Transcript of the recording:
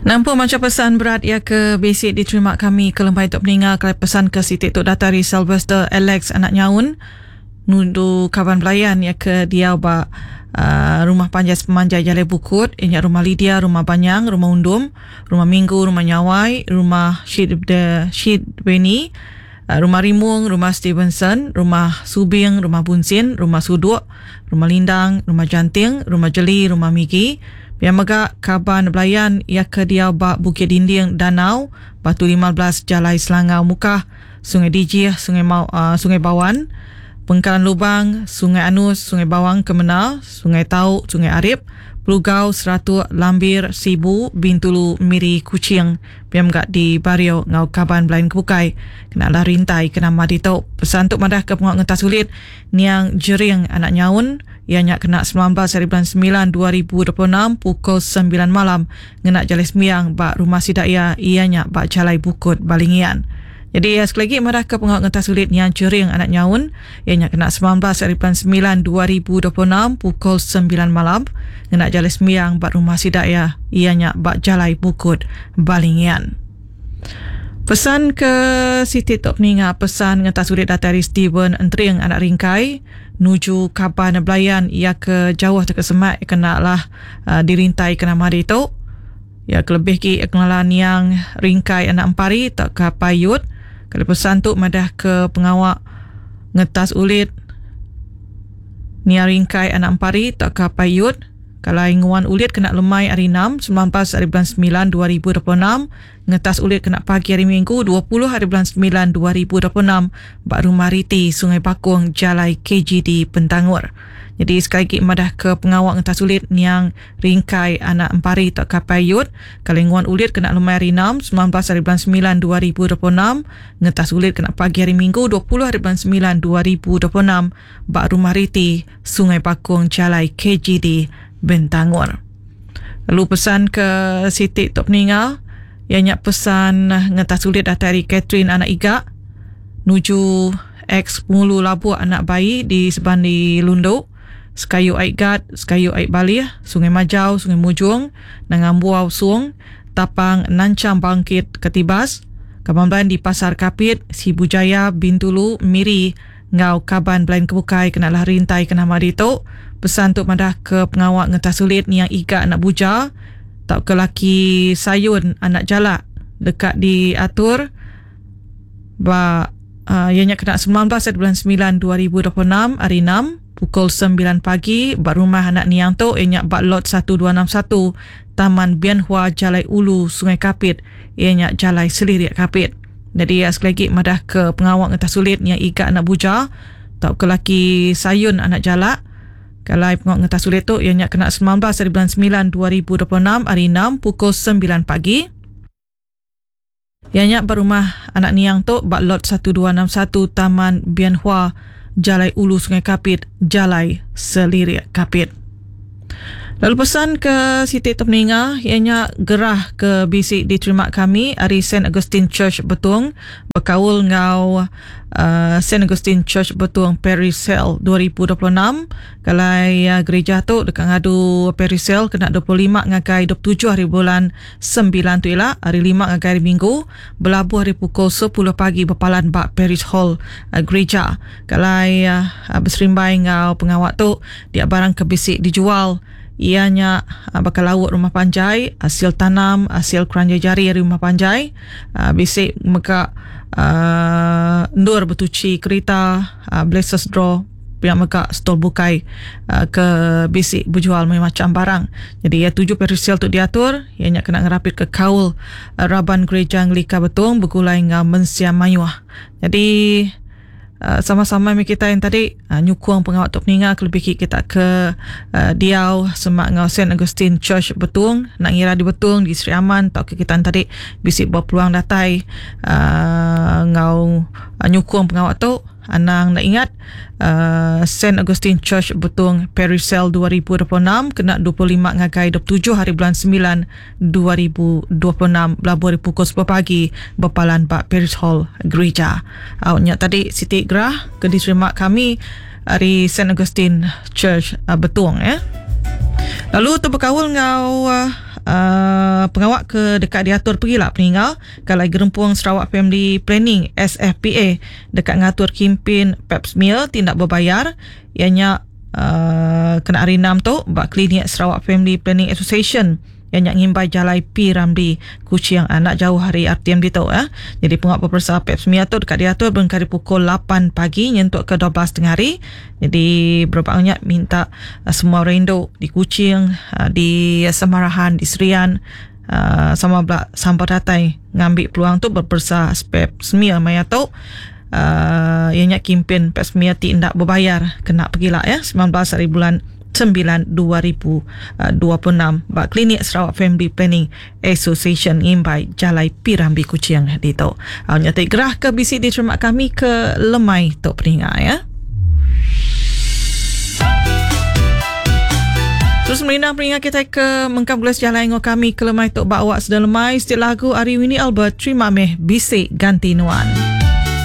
Nampak macam pesan berat ia ke basic diterima kami ke lembaga tok peninga kalau pesan ke Siti Tok Datari Sylvester Alex anak nyaun nudu kawan belayan ia ke dia ba rumah panjai pemanjai Jalai Bukut, ianya rumah Lydia, rumah Banyang, rumah Undum, rumah Minggu, rumah Nyawai, rumah Syed Beni, rumah Rimung, rumah Stevenson, rumah Subing, rumah Bunsin, rumah Suduk, rumah Lindang, rumah Janting, rumah Jeli, rumah Migi, Biar Megak, Kaban Belayan, ia ke dia bak Bukit Dinding, Danau, Batu 15, Jalai Selangau Mukah, Sungai Dijih, Sungai Bawan, Pengkalan Lubang, Sungai Anus, Sungai Bawang Kemenal, Sungai Tau, Sungai Arif, Pelugau, Seratuk, Lambir, Sibu, Bintulu, Miri, Kuching, Biar Megak di Bario, Ngau Kaban Belayan Kebukai, kena lah rintai, kena madi tau. Pesan untuk madah ke penguat ngetas sulit, Niang Jering, anak nyaun, ianya kena 19 hari bulan 9 2026 pukul 9 malam ngenak Jalai Semiang bak rumah Sidaya ianya bak Jalai Bukut Balingian. Jadi sekali lagi madah ke penguat ngetas sulit Niang Jering anak nyaun ianya kena 19 hari bulan 9 2026 pukul 9 malam ngenak Jalai Semiang bak rumah Sidaya ianya bak Jalai Bukut Balingian. Pesan ke Siti Tok Peninga, pesan ngetas sulit datari Steven Entring anak Ringkai nuju Kaban Belayan ia ke jauh ke semak kena lah dirintai kena mari tu ya kelebih ki kenalan yang Ringkai anak Empari tak ke Payut. Kalau pesan tu madah ke pengawak ngetas ulit Nia Ringkai anak Empari tak ke Payut. Kalau inguan ulit kena lemai hari 6 19 hari bulan 9 2026 ngetas ulit kena pagi hari Minggu 20 hari bulan 9 2026 bak Rumah Riti Sungai Bakung Jalai KGD Pentangur. Jadi sekali lagi madah ke pengawak ngetas ulit Niang Ringkai anak Empari tak kapayut. Kalau inguan ulit kena lemai hari 6 19 hari bulan 9 2026 ngetas ulit kena pagi hari Minggu 20 hari bulan 9 2026 bak Rumah Riti Sungai Bakung Jalai KGD Bentangur. Lalu pesan ke Siti Tok Peninga, ianya pesan ngetas sulit dari Catherine anak Iga nuju ex Mulu Labu anak bayi di Sebandi Lundu, Sekayu Aik Gad, Sekayu Aik Balih, Sungai Majau, Sungai Mujung, Nangambuau Sung, Tapang Nancam Bangkit Ketibas, Kabamban di Pasar Kapit, Sibu Jaya, Bintulu, Miri, Ngau Kaban Belayan Kebukai kenalah rintai kena mari tu. Pesan untuk madah ke pengawak ngetas sulit Niang Iga anak Buja, tak ke laki Sayun anak Jalak dekat diatur ba ianya kena 19 bulan 9 2026 hari 6 pukul 9 pagi bak rumah anak Niang tu ianya bak lot 1261 Taman Bianhua Jalai Ulu Sungai Kapit ianya Jalai Seliriak Kapit. Jadi sekali lagi madah ke pengawak ngetas sulit Niang Iga anak Buja, tak ke laki Sayun anak Jalak. Kalau pengawak ngetas sulit tu ianya kena 19 hari bulan 9 2026 hari 6 pukul 9 pagi. Ianya berumah anak Niang tu bak lot 1261 Taman Bianhua Jalai Ulu Sungai Kapit Jalai Seliriak Kapit. Lalu pesan ke Siti Tok Peninga, ianya gerah ke bisik diterima kami hari St. Augustine Church Betung berkaul ngau St. Augustine Church Betung Perisel 2026. Kalau gereja tu dekat ngadu Perisel kena 25 ngagai 27 hari bulan 9 tu ialah hari 5 ngagai hari Minggu berlabuh hari pukul 10 pagi berpalan bak Paris Hall gereja. Kalau berserimbai ngau pengawak tu dia barang ke bisik dijual ianya bakal laut rumah panjai, hasil tanam, hasil keranjai jari dari rumah panjai, bisik mereka ndur bertuci kereta, blessers draw yang mereka stol bukai ke bisik berjual macam barang. Jadi ya 7 perisel tu diatur, ianya kena ngerapit ke kaul Raban Gereja Anglika Betung bergulai dengan Mensia Mayuah. Jadi sama-sama kita yang tadi nyukung pengawak Tok Peninga kelebih kita ke Diau semak ngau St. Augustine Church Betung nak ngira di Betung di Sri Aman tak kita tadi bisik berpeluang datai ngau nyukung pengawak tu anang nak ingat St. Augustine Church Betung Perisel 2026 kena 25 ngagai 27 hari bulan 9 2026 belabur hari pukul 10 pagi berpalan bak Paris Hall gereja. Awaknya tadi Siti Gerah ke diterima kami hari St. Augustine Church Betung ya. Lalu tu berkawal ngau pengawak ke dekat diatur pergilah peninggal kalau Gerempuang Sarawak Family Planning SFPA dekat ngatur kimpin pap smear tindak berbayar ianya kena hari 6 tu bak klinik Sarawak Family Planning Association yang nak ngimbai jalai P Ramli Kuching anak jauh hari RTM di tu Jadi pengawak pepersa pap smear tu dekat diatur berkali pukul 8 pagi nyentuk ke 12 tengah hari. Jadi berapa banyak minta semua rendo di Kuching, di Semarahan, di Serian sama belak sampai datai ngambil peluang tu berpersa pap smear maya tu ianya kimpin pap smear tindak berbayar kena pergilah 19 hari bulan 9 2026 bak klinik Sarawak Family Planning Association ngimbai jalai Pirambi Kuching di tu. Nyata gerah ke bisik diterima kami ke lemai tok peningat Terus melindah peringat kita ke mengkam gelas jalan ngok kami ke lemai tok bak awak sedang lemai setiap lagu Ari Winnie Albert terima meh bisik ganti nuan.